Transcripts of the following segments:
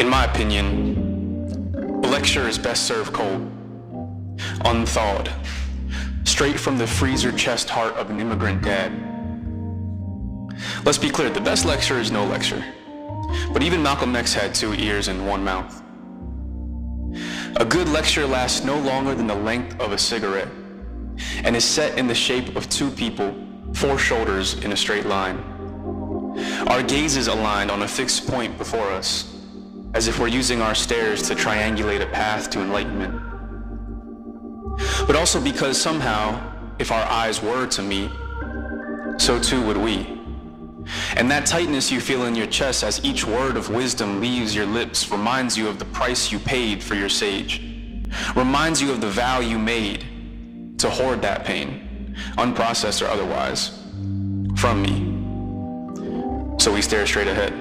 In my opinion, a lecture is best served cold, unthawed, straight from the freezer chest heart of an immigrant dad. Let's be clear, the best lecture is no lecture. But even Malcolm X had 2 ears and 1 mouth. A good lecture lasts no longer than the length of a cigarette and is set in the shape of 2 people, 4 shoulders in a straight line. Our gazes aligned on a fixed point before us, as if we're using our stares to triangulate a path to enlightenment. But also because somehow, if our eyes were to meet, so too would we. And that tightness you feel in your chest as each word of wisdom leaves your lips reminds you of the price you paid for your sage, reminds you of the vow you made to hoard that pain, unprocessed or otherwise, from me. So we stare straight ahead.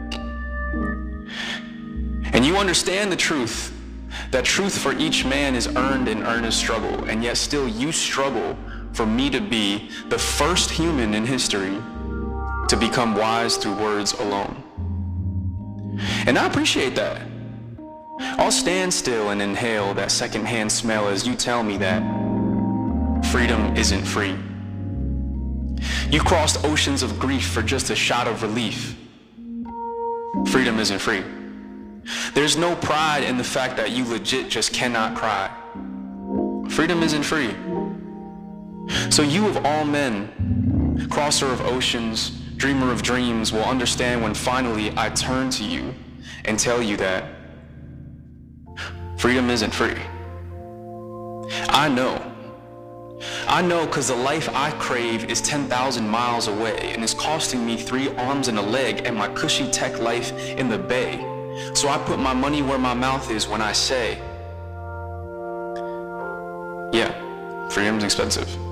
And you understand the truth, that truth for each man is earned in earnest struggle, and yet still you struggle for me to be the first human in history to become wise through words alone. And I appreciate that. I'll stand still and inhale that secondhand smell as you tell me that freedom isn't free. You crossed oceans of grief for just a shot of relief. Freedom isn't free. There's no pride in the fact that you legit just cannot cry. Freedom isn't free. So you of all men, crosser of oceans, dreamer of dreams, will understand when finally I turn to you and tell you that freedom isn't free. I know because the life I crave is 10,000 miles away and is costing me 3 arms and a leg and my cushy tech life in the bay. So I put my money where my mouth is when I say, yeah, freedom's expensive.